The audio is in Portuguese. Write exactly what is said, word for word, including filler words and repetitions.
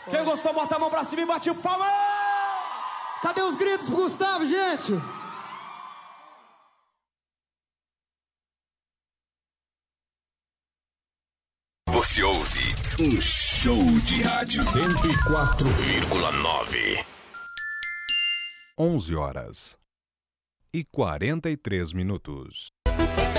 Quem gostou, bota a mão pra cima e bate o palma. Cadê os gritos pro Gustavo, gente? Você ouve um show de rádio cento e quatro vírgula nove. onze horas e quarenta e três minutos.